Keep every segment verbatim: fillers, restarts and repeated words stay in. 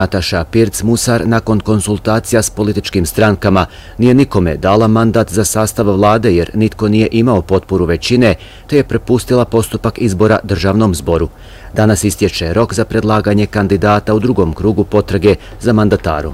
Nataša Pirc-Musar nakon konsultacija s političkim strankama nije nikome dala mandat za sastav vlade jer nitko nije imao potporu većine, te je prepustila postupak izbora državnom zboru. Danas istječe rok za predlaganje kandidata u drugom krugu potrage za mandatarom.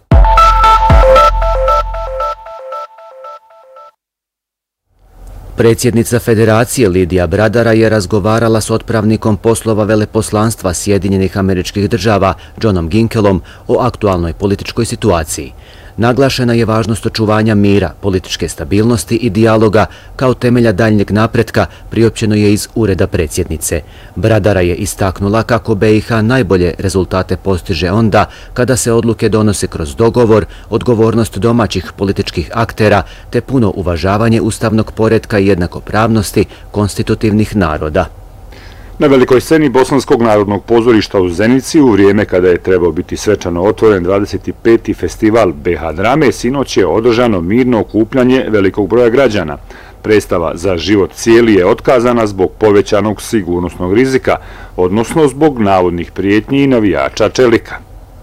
Predsjednica Federacije Lidija Bradara je razgovarala s otpravnikom poslova veleposlanstva Sjedinjenih Američkih Država Johnom Ginkelom o aktualnoj političkoj situaciji. Naglašena je važnost očuvanja mira, političke stabilnosti i dijaloga kao temelja daljnjeg napretka, priopćeno je iz ureda predsjednice. Bradara je istaknula kako B i H najbolje rezultate postiže onda kada se odluke donose kroz dogovor, odgovornost domaćih političkih aktera te puno uvažavanje ustavnog poretka i jednakopravnosti konstitutivnih naroda. Na velikoj sceni Bosanskog narodnog pozorišta u Zenici u vrijeme kada je trebao biti svečano otvoren dvadeset peti festival B H drame, sinoć je održano mirno okupljanje velikog broja građana. Predstava Za život cijeli je otkazana zbog povećanog sigurnosnog rizika, odnosno zbog navodnih prijetnji i navijača čelika.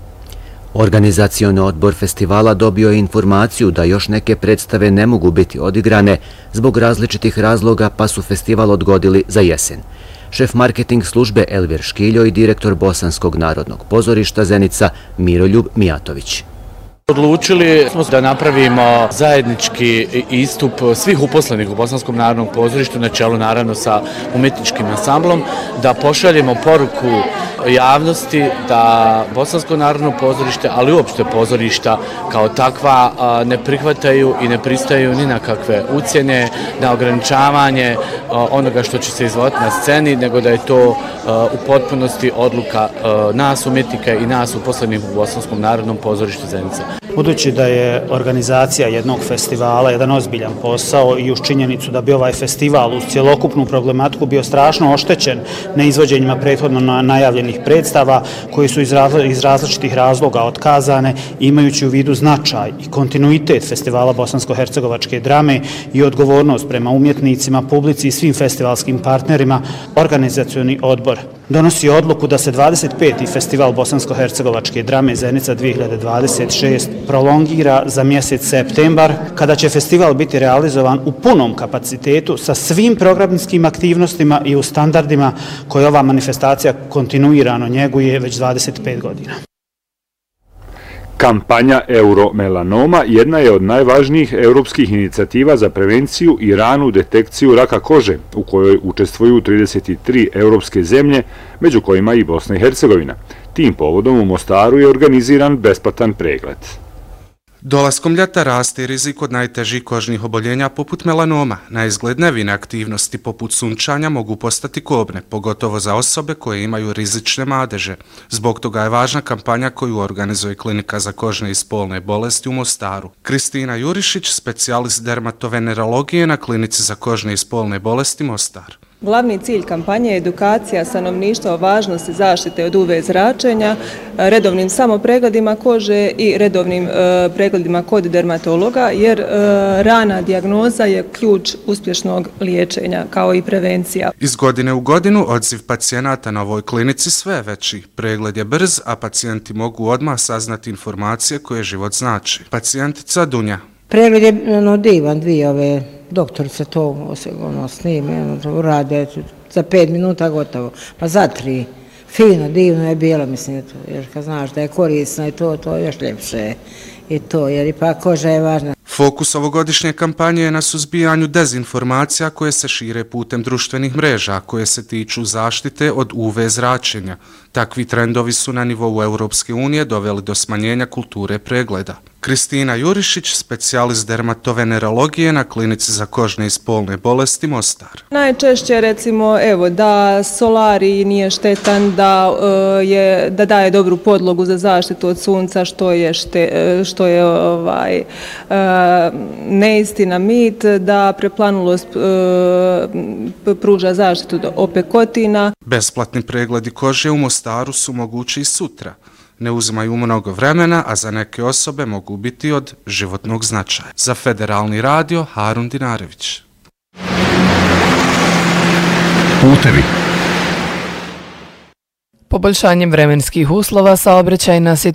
Organizacioni odbor festivala dobio je informaciju da još neke predstave ne mogu biti odigrane zbog različitih razloga, pa su festival odgodili za jesen. Šef marketing službe Elvir Škiljo i direktor Bosanskog narodnog pozorišta Zenica Miroljub Mijatović. Odlučili smo da napravimo zajednički istup svih uposlenih u Bosanskom narodnom pozorištu, na čelu naravno sa umjetničkim ansamblom, da pošaljemo poruku javnosti da Bosansko narodno pozorište, ali uopšte pozorišta kao takva ne prihvataju i ne pristaju ni na kakve ucjene, na ograničavanje onoga što će se izvoditi na sceni, nego da je to u potpunosti odluka nas umjetnika i nas uposlenih u Bosanskom narodnom pozorištu Zenica. Budući da je organizacija jednog festivala jedan ozbiljan posao i uz činjenicu da bi ovaj festival uz cjelokupnu problematiku bio strašno oštećen neizvođenjima prethodno najavljenih predstava koji su iz različitih razloga otkazane, imajući u vidu značaj i kontinuitet festivala bosansko-hercegovačke drame i odgovornost prema umjetnicima, publici i svim festivalskim partnerima, organizacioni odbor donosi odluku da se dvadeset peti festival bosansko-hercegovačke drame Zenica dvije hiljade dvadeset šest prolongira za mjesec septembar, kada će festival biti realizovan u punom kapacitetu sa svim programskim aktivnostima i u standardima koje ova manifestacija kontinuirano njeguje već dvadeset pet godina. Kampanja Euromelanoma jedna je od najvažnijih europskih inicijativa za prevenciju i ranu detekciju raka kože, u kojoj učestvuju trideset tri europske zemlje, među kojima i Bosna i Hercegovina. Tim povodom u Mostaru je organiziran besplatan pregled. Dolaskom ljeta raste rizik od najtežih kožnih oboljenja poput melanoma. Na izgled nevine aktivnosti poput sunčanja mogu postati kobne, pogotovo za osobe koje imaju rizične madeže. Zbog toga je važna kampanja koju organizuje Klinika za kožne i spolne bolesti u Mostaru. Kristina Jurišić, specijalist dermatovenerologije na Klinici za kožne i spolne bolesti Mostar. Glavni cilj kampanje je edukacija stanovništva o važnosti zaštite od U V zračenja, redovnim samopregledima kože i redovnim e, pregledima kod dermatologa, jer e, rana dijagnoza je ključ uspješnog liječenja, kao i prevencija. Iz godine u godinu odziv pacijenata na ovoj klinici sve je veći. Pregled je brz, a pacijenti mogu odmah saznati informacije koje život znači. Pacijentica Dunja. Pregled je no, divan, dvije ove doktorice to ono, snime, ono, rade za pet minuta gotovo, pa za tri. Fino, divno je bilo, mislim, jer kad znaš da je korisno i to, to je još ljepše i to, jer ipak koža je važna. Fokus ovogodišnje kampanje je na suzbijanju dezinformacija koje se šire putem društvenih mreža, koje se tiču zaštite od U V zračenja. Takvi trendovi su na nivou Europske unije doveli do smanjenja kulture pregleda. Kristina Jurišić, specijalist dermatovenerologije na Klinici za kožne i spolne bolesti Mostar. Najčešće recimo evo da solarij nije štetan, da je da daje dobru podlogu za zaštitu od sunca, što je šte, što je ovaj neistina, mit, da preplanulost pruža zaštitu od opekotina. Besplatni pregledi kože u Mostaru su mogući i sutra. Ne uzimaju mnogo vremena, a za neke osobe mogu biti od životnog značaja. Za Federalni radio, Harun Dinarević. Putevi. Poboljšanjem vremenskih uslova saobraćajna situacija